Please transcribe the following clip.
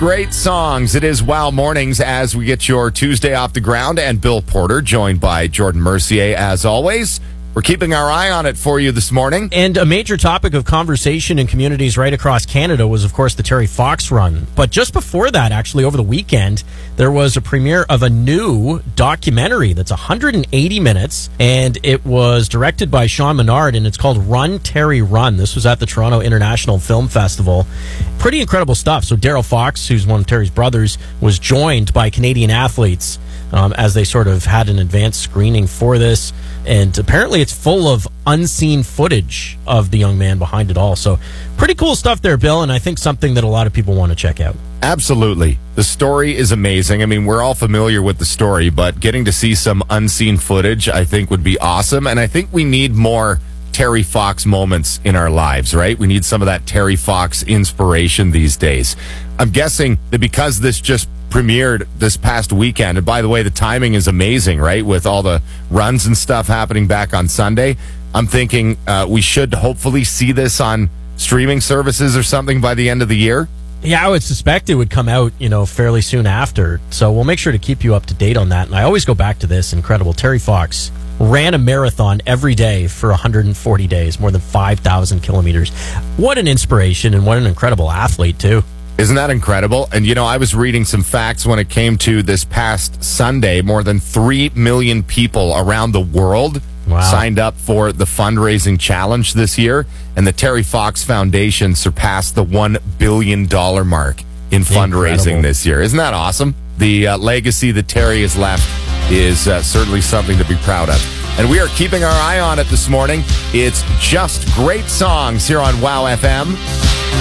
great songs. It is Wow Mornings as we get your Tuesday off the ground, and Bill Porter joined by Jordan Mercier as always. We're keeping our eye on it for you this morning. And a major topic of conversation in communities right across Canada was, of course, the Terry Fox run. But just before that, actually, over the weekend, there was a premiere of a new documentary that's 180 minutes, and it was directed by Sean Menard, and it's called Run, Terry, Run. This was at the Toronto International Film Festival. Pretty incredible stuff. So Daryl Fox, who's one of Terry's brothers, was joined by Canadian athletes as they sort of had an advanced screening for this. And apparently it's full of unseen footage of the young man behind it all. So pretty cool stuff there, Bill, and I think something that a lot of people want to check out. Absolutely. The story is amazing. I mean, we're all familiar with the story, but getting to see some unseen footage, I think, would be awesome. And I think we need more Terry Fox moments in our lives, right? We need some of that Terry Fox inspiration these days. I'm guessing that because this just premiered this past weekend, and by the way, the timing is amazing, right? With all the runs and stuff happening back on Sunday, I'm thinking we should hopefully see this on streaming services or something by the end of the year. Yeah, I would suspect it would come out, fairly soon after. So we'll make sure to keep you up to date on that. And I always go back to this incredible. Terry Fox ran a marathon every day for 140 days, more than 5,000 kilometers. What an inspiration, and what an incredible athlete, too. Isn't that incredible? And, I was reading some facts when it came to this past Sunday. More than 3 million people around the world signed up for the fundraising challenge this year. And the Terry Fox Foundation surpassed the $1 billion mark in fundraising this year. Isn't that awesome? The legacy that Terry has left is certainly something to be proud of. And we are keeping our eye on it this morning. It's just great songs here on Wow FM.